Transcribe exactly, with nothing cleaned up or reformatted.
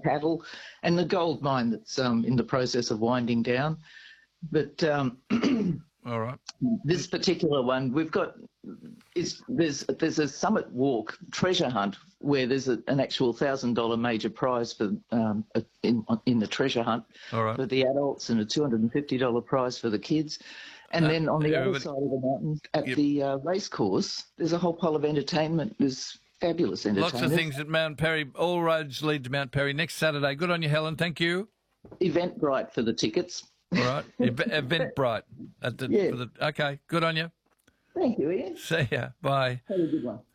cattle, and the gold mine that's um, in the process of winding down. But um, all right, this particular one, we've got is there's there's a summit walk treasure hunt where there's a, an actual thousand dollar major prize for um, in in the treasure hunt all right. for the adults, and a two hundred and fifty dollar prize for the kids. And uh, then on the other side of the mountain, at yep. the uh, race course, there's a whole pile of entertainment. There's fabulous entertainment. Lots of things at Mount Perry. All roads lead to Mount Perry next Saturday. Good on you, Helen. Thank you. Eventbrite for the tickets. All right. Eventbrite. At the, yeah. for the, okay. Good on you. Thank you, Ian. See ya. Bye. Have a good one.